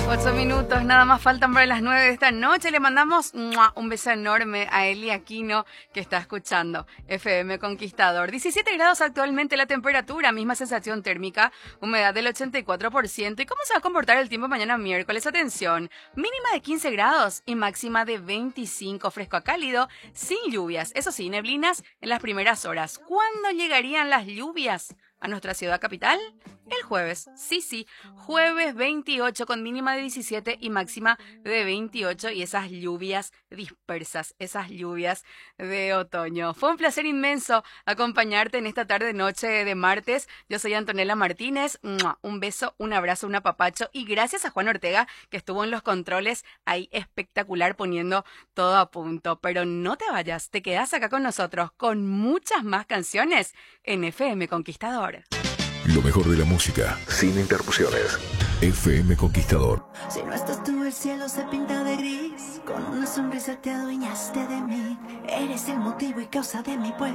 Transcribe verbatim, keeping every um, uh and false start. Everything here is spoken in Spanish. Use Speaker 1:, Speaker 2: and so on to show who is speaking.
Speaker 1: Ocho minutos, nada más faltan para las nueve de esta noche. Le mandamos ¡mua! Un beso enorme a Eli Aquino, que está escuchando F M Conquistador. diecisiete grados actualmente la temperatura, misma sensación térmica, humedad del ochenta y cuatro por ciento. ¿Y cómo se va a comportar el tiempo mañana miércoles? Atención, mínima de quince grados y máxima de veinticinco, fresco a cálido, sin lluvias. Eso sí, neblinas en las primeras horas. ¿Cuándo llegarían las lluvias a nuestra ciudad capital? El jueves, sí, sí, jueves veintiocho con mínima de diecisiete y máxima de veintiocho, y esas lluvias dispersas, esas lluvias de otoño. Fue un placer inmenso acompañarte en esta tarde noche de martes. Yo soy Antonella Martínez, un beso, un abrazo, un apapacho, y gracias a Juan Ortega, que estuvo en los controles ahí espectacular poniendo todo a punto. Pero no te vayas, te quedas acá con nosotros con muchas más canciones en F M Conquistador.
Speaker 2: Lo mejor de la música, sin interrupciones. F M Conquistador.
Speaker 3: Si no estás tú, el cielo se pinta de gris. Con una sonrisa te adueñaste de mí. Eres el motivo y causa de mi pueblo.